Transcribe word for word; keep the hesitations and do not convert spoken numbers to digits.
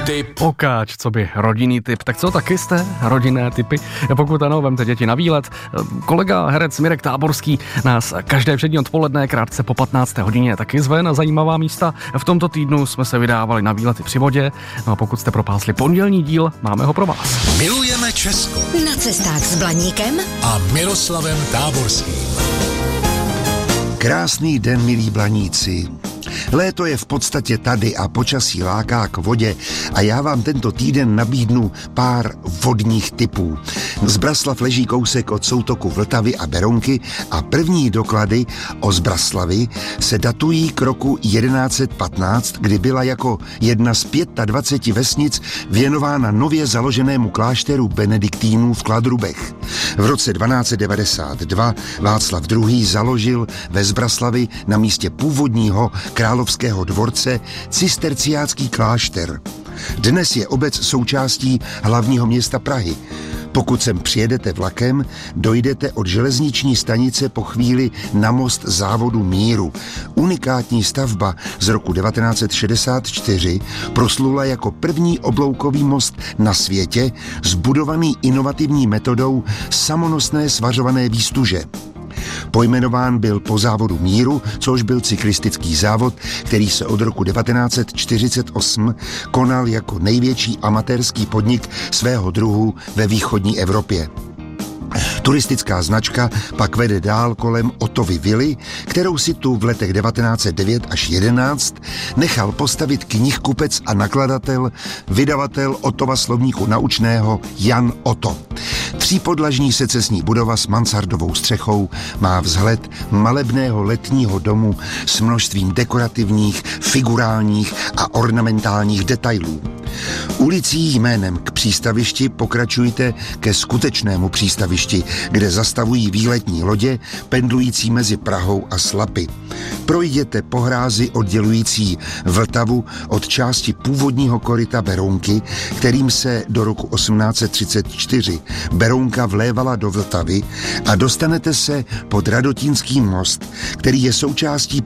tip. Pokáč, co by rodinný tip. Tak co, taky jste rodinné tipy? Pokud ano, vemte děti na výlet. Kolega herec Mirek Táborský nás každé všední odpoledne krátce po patnácté hodině taky zve na zajímavá místa. V tomto týdnu jsme se vydávali na výlety při vodě. No a pokud jste propásli pondělní díl, máme ho pro vás. Milujeme Česko. Na cestách s Blaníkem A Miroslavem Táborským. Krásný den, milí Blaníci. Léto je v podstatě tady a počasí láká k vodě a já vám tento týden nabídnu pár vodních tipů. Zbraslav leží kousek od soutoku Vltavy a Berounky a první doklady o Zbraslavi se datují k roku jedenáct set patnáct, kdy byla jako jedna z dvaceti pěti vesnic věnována nově založenému klášteru benediktínů v Kladrubech. V roce dvanáct set devadesát dva Václav druhý. založil ve Zbraslavi na místě původního královského dvorce cisterciácký klášter. Dnes je obec součástí hlavního města Prahy. Pokud sem přijedete vlakem, dojdete od železniční stanice po chvíli na most závodu Míru. Unikátní stavba z roku devatenáct set šedesát čtyři proslula jako první obloukový most na světě, zbudovaný inovativní metodou samonosné svařované výstuže. Pojmenován byl po závodu Míru, což byl cyklistický závod, který se od roku devatenáct set čtyřicet osm konal jako největší amatérský podnik svého druhu ve východní Evropě. Turistická značka pak vede dál kolem Otovy vily, kterou si tu v letech devatenáct set devět až jedenáct nechal postavit knihkupec a nakladatel, vydavatel Ottova slovníku naučného Jan Otto. Třípodlažní secesní budova s mansardovou střechou má vzhled malebného letního domu s množstvím dekorativních, figurálních a ornamentálních detailů. Ulicí jménem k přístavišti pokračujte ke skutečnému přístavišti, kde zastavují výletní lodě pendlující mezi Prahou a Slapy. Projděte po hrázi oddělující Vltavu od části původního koryta Berounky, kterým se do roku osmnáct set třicet čtyři Berounka vlévala do Vltavy a dostanete se pod Radotínský most, který je součástí